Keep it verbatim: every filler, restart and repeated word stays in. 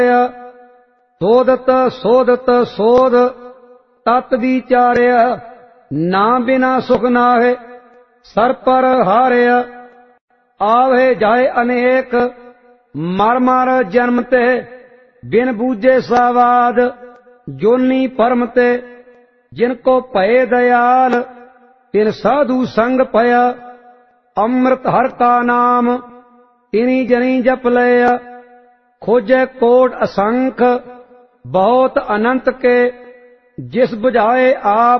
ਸੋਧਤ ਸੋਧਤ ਸੋਧ ਤਤ ਵਿਚਾਰਿਆ, ਨਾ ਬਿਨਾ ਸੁਖ ਨਾਹਿ ਸਰ ਪਰ ਹਾਰਿਆ। ਆਵੇ ਜਾਏ ਅਨੇਕ ਮਰ ਮਰ ਜਨਮ ਤੇ, ਬਿਨ ਬੂਝੇ ਸਾਵਾਦ ਜੋਨੀ ਭਰਮ ਤੇ। ਜਿਨ ਕੋ ਭਏ ਦਇਆਲ ਤਿਨ ਸਾਧੂ ਸੰਗ ਪਇਆ, ਅੰਮ੍ਰਿਤ ਹਰ ਕਾ ਨਾਮ ਤਿਨੀ ਜਨੀ ਜਪ ਲਿਆ। खोजे कोट असंख बहुत अनंत के, जिस बुझाए आप